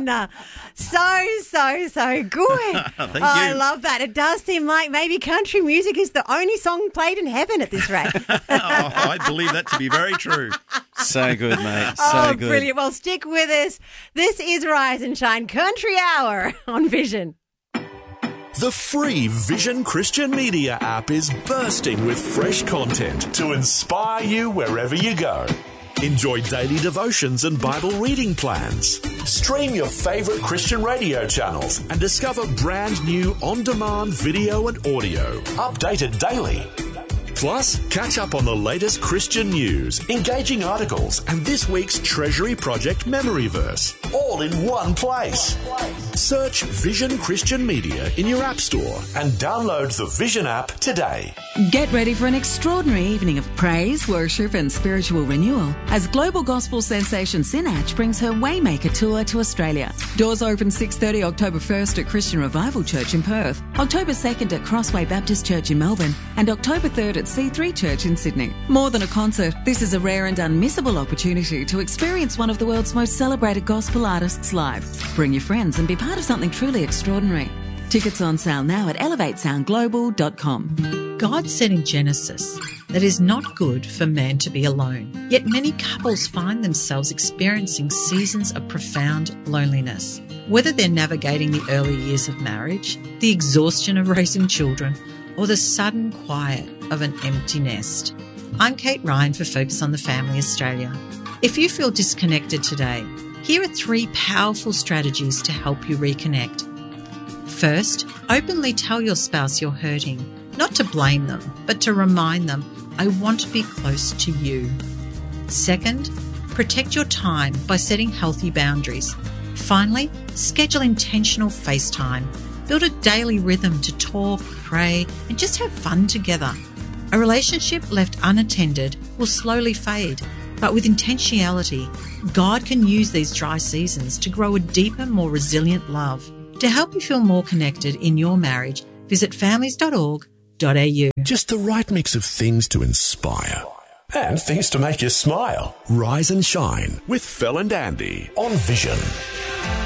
on. So good. Thank you. I love that. It does seem like maybe country music is the only song played in heaven at this rate. I believe that to be very true. So good, mate. So good. Brilliant. Well, stick with us. This is Rise and Shine Country Hour on Vision. The free Vision Christian Media app is bursting with fresh content to inspire you wherever you go. Enjoy daily devotions and Bible reading plans. Stream your favourite Christian radio channels and discover brand new on-demand video and audio, updated daily. Plus, catch up on the latest Christian news, engaging articles, and this week's Treasury Project Memory Verse, all in one place. Search Vision Christian Media in your App Store and download the Vision app today. Get ready for an extraordinary evening of praise, worship and spiritual renewal as global gospel sensation Sinach brings her Waymaker tour to Australia. Doors open 6:30 October 1st at Christian Revival Church in Perth, October 2nd at Crossway Baptist Church in Melbourne, and October 3rd at C3 Church in Sydney. More than a concert, this is a rare and unmissable opportunity to experience one of the world's most celebrated gospel artists live. Bring your friends and be part of something truly extraordinary. Tickets on sale now at elevatesoundglobal.com. God said in Genesis that it is not good for man to be alone. Yet many couples find themselves experiencing seasons of profound loneliness. Whether they're navigating the early years of marriage, the exhaustion of raising children, or the sudden quiet of an empty nest. I'm Kate Ryan for Focus on the Family Australia. If you feel disconnected today, here are 3 powerful strategies to help you reconnect. First, openly tell your spouse you're hurting, not to blame them, but to remind them, I want to be close to you. Second, protect your time by setting healthy boundaries. Finally, schedule intentional FaceTime. Build a daily rhythm to talk, pray, and just have fun together. A relationship left unattended will slowly fade, but with intentionality, God can use these dry seasons to grow a deeper, more resilient love. To help you feel more connected in your marriage, visit families.org.au. Just the right mix of things to inspire and things to make you smile. Rise and Shine with Phil and Andy on Vision.